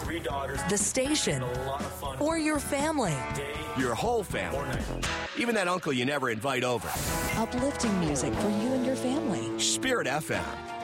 3 daughters, the station, a lot of fun. or your family. Your whole family. Even that uncle you never invite over. Uplifting music for you and your family. Spirit FM.